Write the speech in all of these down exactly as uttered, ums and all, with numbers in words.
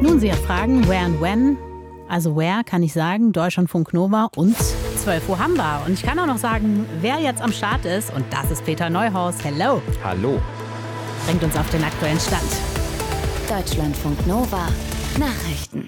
Nun, Sie ja fragen, where and when? Also where kann ich sagen, Deutschlandfunk Nova und zwölf Uhr haben wir. Und ich kann auch noch sagen, wer jetzt am Start ist. Und das ist Peter Neuhaus. Hello. Hallo. Bringt uns auf den aktuellen Stand. Deutschlandfunk Nova. Nachrichten.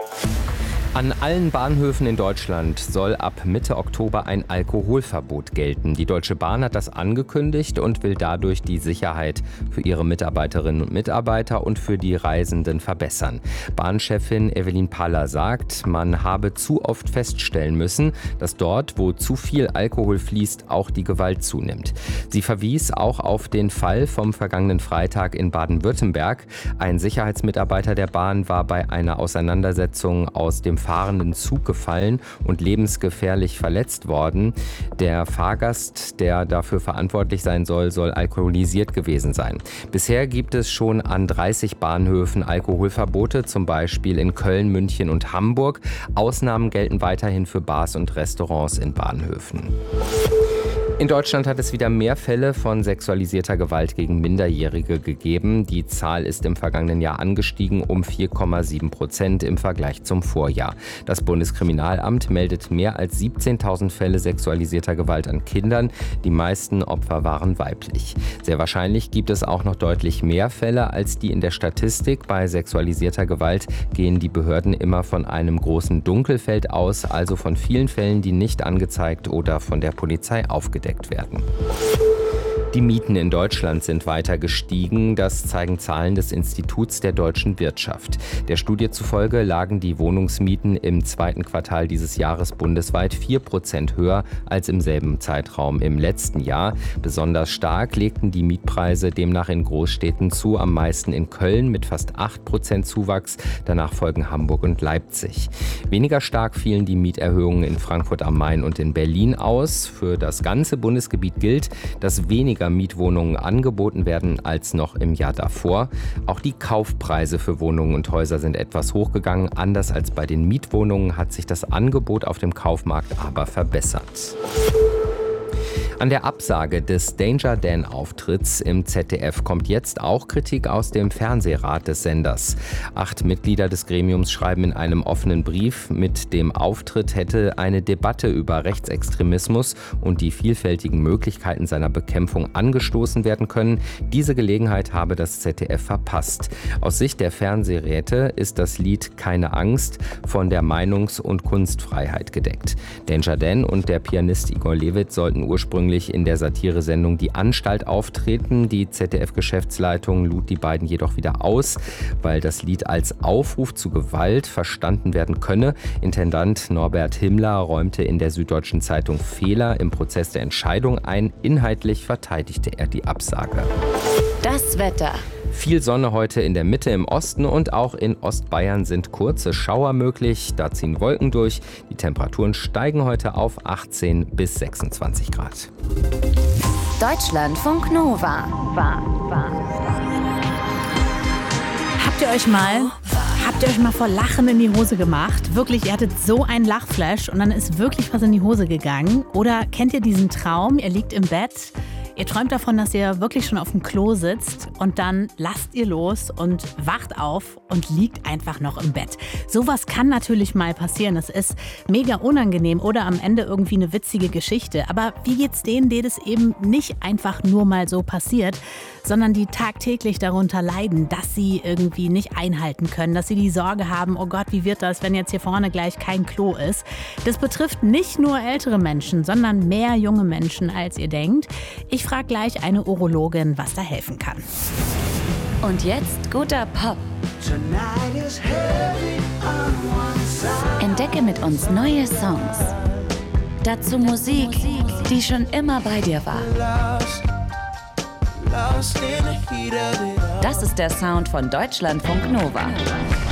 An allen Bahnhöfen in Deutschland soll ab Mitte Oktober ein Alkoholverbot gelten. Die Deutsche Bahn hat das angekündigt und will dadurch die Sicherheit für ihre Mitarbeiterinnen und Mitarbeiter und für die Reisenden verbessern. Bahnchefin Evelyn Paller sagt, man habe zu oft feststellen müssen, dass dort, wo zu viel Alkohol fließt, auch die Gewalt zunimmt. Sie verwies auch auf den Fall vom vergangenen Freitag in Baden-Württemberg. Ein Sicherheitsmitarbeiter der Bahn war bei einer Auseinandersetzung aus dem fahrenden Zug gefallen und lebensgefährlich verletzt worden. Der Fahrgast, der dafür verantwortlich sein soll, soll alkoholisiert gewesen sein. Bisher gibt es schon an dreißig Bahnhöfen Alkoholverbote, zum Beispiel in Köln, München und Hamburg. Ausnahmen gelten weiterhin für Bars und Restaurants in Bahnhöfen. In Deutschland hat es wieder mehr Fälle von sexualisierter Gewalt gegen Minderjährige gegeben. Die Zahl ist im vergangenen Jahr angestiegen um vier Komma sieben Prozent im Vergleich zum Vorjahr. Das Bundeskriminalamt meldet mehr als siebzehntausend Fälle sexualisierter Gewalt an Kindern. Die meisten Opfer waren weiblich. Sehr wahrscheinlich gibt es auch noch deutlich mehr Fälle als die in der Statistik. Bei sexualisierter Gewalt gehen die Behörden immer von einem großen Dunkelfeld aus, also von vielen Fällen, die nicht angezeigt oder von der Polizei aufgedeckt werden. Die Mieten in Deutschland sind weiter gestiegen. Das zeigen Zahlen des Instituts der deutschen Wirtschaft. Der Studie zufolge lagen die Wohnungsmieten im zweiten Quartal dieses Jahres bundesweit vier Prozent höher als im selben Zeitraum im letzten Jahr. Besonders stark legten die Mietpreise demnach in Großstädten zu, am meisten in Köln mit fast acht Prozent Zuwachs. Danach folgen Hamburg und Leipzig. Weniger stark fielen die Mieterhöhungen in Frankfurt am Main und in Berlin aus. Für das ganze Bundesgebiet gilt, dass weniger Mietwohnungen angeboten werden als noch im Jahr davor. Auch die Kaufpreise für Wohnungen und Häuser sind etwas hochgegangen. Anders als bei den Mietwohnungen hat sich das Angebot auf dem Kaufmarkt aber verbessert. An der Absage des Danger Dan-Auftritts im Z D F kommt jetzt auch Kritik aus dem Fernsehrat des Senders. Acht Mitglieder des Gremiums schreiben in einem offenen Brief, mit dem Auftritt hätte eine Debatte über Rechtsextremismus und die vielfältigen Möglichkeiten seiner Bekämpfung angestoßen werden können. Diese Gelegenheit habe das Z D F verpasst. Aus Sicht der Fernsehräte ist das Lied Keine Angst von der Meinungs- und Kunstfreiheit gedeckt. Danger Dan und der Pianist Igor Levit sollten ursprünglich in der Satiresendung Die Anstalt auftreten. Die Z D F-Geschäftsleitung lud die beiden jedoch wieder aus, weil das Lied als Aufruf zu Gewalt verstanden werden könne. Intendant Norbert Himmler räumte in der Süddeutschen Zeitung Fehler im Prozess der Entscheidung ein. Inhaltlich verteidigte er die Absage. Das Wetter. Viel Sonne heute in der Mitte im Osten und auch in Ostbayern sind kurze Schauer möglich. Da ziehen Wolken durch. Die Temperaturen steigen heute auf achtzehn bis sechsundzwanzig Grad. Deutschlandfunk Nova. War, war. Habt ihr euch mal, habt ihr euch mal vor Lachen in die Hose gemacht? Wirklich, ihr hattet so einen Lachflash und dann ist wirklich was in die Hose gegangen? Oder kennt ihr diesen Traum? Ihr liegt im Bett. Ihr träumt davon, dass ihr wirklich schon auf dem Klo sitzt und dann lasst ihr los und wacht auf und liegt einfach noch im Bett. Sowas kann natürlich mal passieren. Es ist mega unangenehm oder am Ende irgendwie eine witzige Geschichte. Aber wie geht's denen, denen es eben nicht einfach nur mal so passiert, sondern die tagtäglich darunter leiden, dass sie irgendwie nicht einhalten können, dass sie die Sorge haben, oh Gott, wie wird das, wenn jetzt hier vorne gleich kein Klo ist? Das betrifft nicht nur ältere Menschen, sondern mehr junge Menschen, als ihr denkt. Ich frage gleich eine Urologin, was da helfen kann. Und jetzt guter Pop. Entdecke mit uns neue Songs. Dazu Musik, die schon immer bei dir war. Das ist der Sound von Deutschlandfunk Nova.